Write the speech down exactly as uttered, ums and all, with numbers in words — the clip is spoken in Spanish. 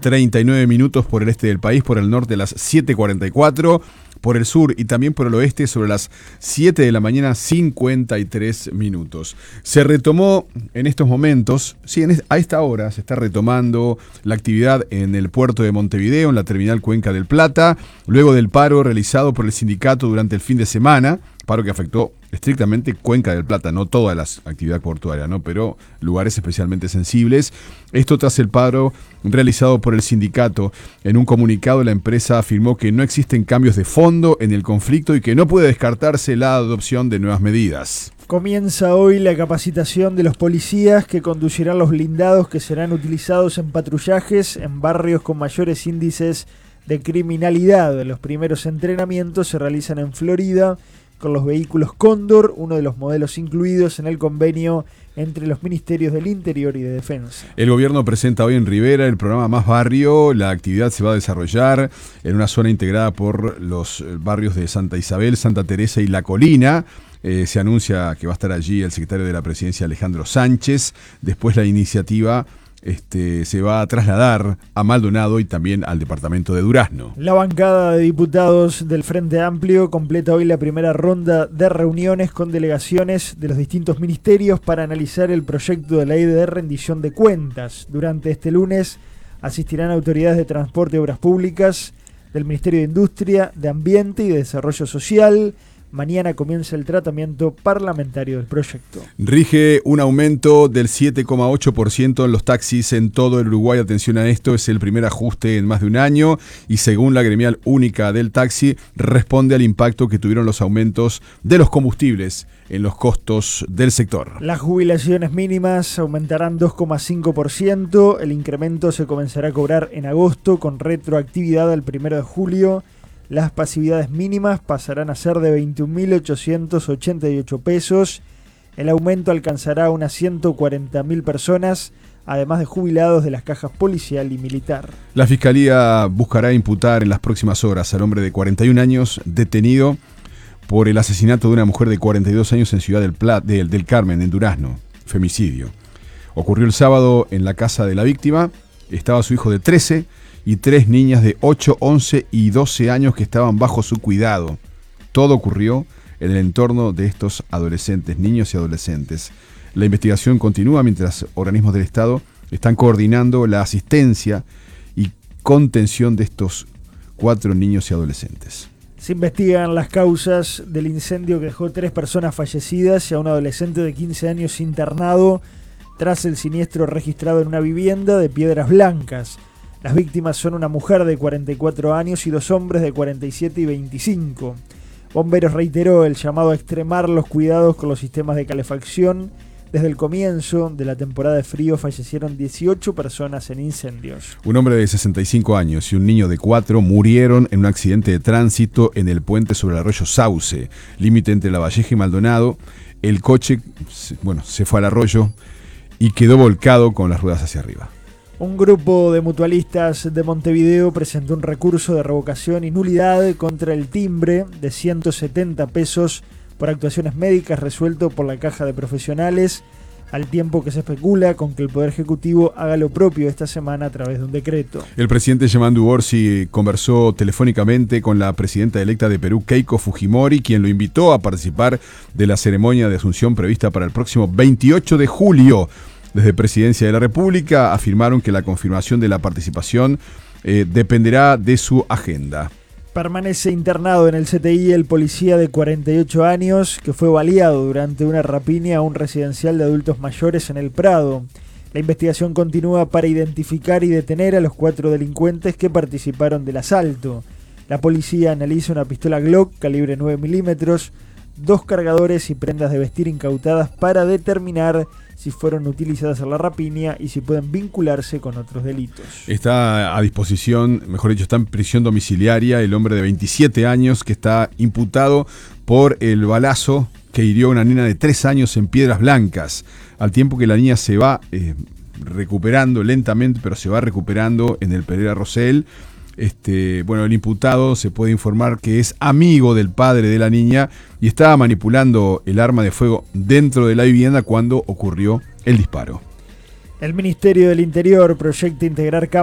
treinta y nueve minutos por el este del país, por el norte las siete cuarenta y cuatro, por el sur y también por el oeste sobre las siete de la mañana cincuenta y tres minutos. Se retomó en estos momentos, sí, en es, a esta hora se está retomando la actividad en el puerto de Montevideo, en la terminal Cuenca del Plata, luego del paro realizado por el sindicato durante el fin de semana, paro que afectó estrictamente Cuenca del Plata, no toda la actividad portuaria, ¿no? Pero lugares especialmente sensibles. Esto tras el paro realizado por el sindicato. En un comunicado, la empresa afirmó que no existen cambios de fondo en el conflicto y que no puede descartarse la adopción de nuevas medidas. Comienza hoy la capacitación de los policías que conducirán los blindados que serán utilizados en patrullajes en barrios con mayores índices de criminalidad. Los primeros entrenamientos se realizan en Florida con los vehículos Cóndor, uno de los modelos incluidos en el convenio entre los Ministerios del Interior y de Defensa. El gobierno presenta hoy en Rivera el programa Más Barrio. La actividad se va a desarrollar en una zona integrada por los barrios de Santa Isabel, Santa Teresa y La Colina. Eh, se anuncia que va a estar allí el secretario de la Presidencia, Alejandro Sánchez. Después la iniciativa Este, se va a trasladar a Maldonado y también al departamento de Durazno. La bancada de diputados del Frente Amplio completa hoy la primera ronda de reuniones con delegaciones de los distintos ministerios para analizar el proyecto de ley de rendición de cuentas. Durante este lunes asistirán autoridades de Transporte y Obras Públicas, del Ministerio de Industria, de Ambiente y de Desarrollo Social. Mañana comienza el tratamiento parlamentario del proyecto. Rige un aumento del siete coma ocho por ciento en los taxis en todo el Uruguay. Atención a esto, es el primer ajuste en más de un año y según la gremial única del taxi, responde al impacto que tuvieron los aumentos de los combustibles en los costos del sector. Las jubilaciones mínimas aumentarán dos coma cinco por ciento. El incremento se comenzará a cobrar en agosto con retroactividad al primero de julio. Las pasividades mínimas pasarán a ser de veintiún mil ochocientos ochenta y ocho pesos. El aumento alcanzará a unas ciento cuarenta mil personas, además de jubilados de las cajas policial y militar. La Fiscalía buscará imputar en las próximas horas al hombre de cuarenta y un años detenido por el asesinato de una mujer de cuarenta y dos años en Ciudad del, Pla- del, del Carmen, en Durazno. Femicidio. Ocurrió el sábado en la casa de la víctima. Estaba su hijo de trece y tres niñas de ocho, once y doce años que estaban bajo su cuidado. Todo ocurrió en el entorno de estos adolescentes, niños y adolescentes. La investigación continúa mientras organismos del Estado están coordinando la asistencia y contención de estos cuatro niños y adolescentes. Se investigan las causas del incendio que dejó tres personas fallecidas y a un adolescente de quince años internado tras el siniestro registrado en una vivienda de Piedras Blancas. Las víctimas son una mujer de cuarenta y cuatro años y dos hombres de cuarenta y siete y veinticinco. Bomberos reiteró el llamado a extremar los cuidados con los sistemas de calefacción. Desde el comienzo de la temporada de frío fallecieron dieciocho personas en incendios. Un hombre de sesenta y cinco años y un niño de cuatro murieron en un accidente de tránsito en el puente sobre el arroyo Sauce, límite entre La Valleja y Maldonado. El coche, bueno, se fue al arroyo y quedó volcado con las ruedas hacia arriba. Un grupo de mutualistas de Montevideo presentó un recurso de revocación y nulidad contra el timbre de ciento setenta pesos por actuaciones médicas resuelto por la Caja de Profesionales, al tiempo que se especula con que el Poder Ejecutivo haga lo propio esta semana a través de un decreto. El presidente Yamandu Orsi conversó telefónicamente con la presidenta electa de Perú, Keiko Fujimori, quien lo invitó a participar de la ceremonia de asunción prevista para el próximo veintiocho de julio. Desde Presidencia de la República afirmaron que la confirmación de la participación eh, dependerá de su agenda. Permanece internado en el C T I el policía de cuarenta y ocho años que fue baleado durante una rapiña a un residencial de adultos mayores en El Prado. La investigación continúa para identificar y detener a los cuatro delincuentes que participaron del asalto. La policía analiza una pistola Glock calibre nueve milímetros, dos cargadores y prendas de vestir incautadas para determinar si fueron utilizadas en la rapiña y si pueden vincularse con otros delitos. Está a disposición, mejor dicho, está en prisión domiciliaria el hombre de veintisiete años que está imputado por el balazo que hirió a una nena de tres años en Piedras Blancas, al tiempo que la niña se va eh, recuperando lentamente, pero se va recuperando en el Pereira Rosell. Este, bueno, el imputado se puede informar que es amigo del padre de la niña y estaba manipulando el arma de fuego dentro de la vivienda cuando ocurrió el disparo. El Ministerio del Interior proyecta integrar